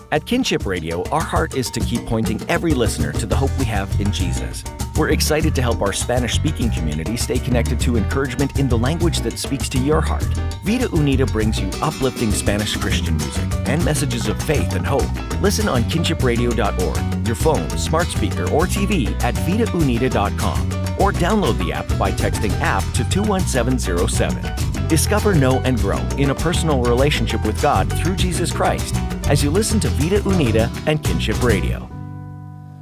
At Kinship Radio, our heart is to keep pointing every listener to the hope we have in Jesus. We're excited to help our Spanish-speaking community stay connected to encouragement in the language that speaks to your heart. Vida Unida brings you uplifting Spanish Christian music and messages of faith and hope. Listen on kinshipradio.org, your phone, smart speaker, or TV at vidaunida.com, or download the app by texting APP to 21707. Discover, know, and grow in a personal relationship with God through Jesus Christ as you listen to Vida Unida and Kinship Radio.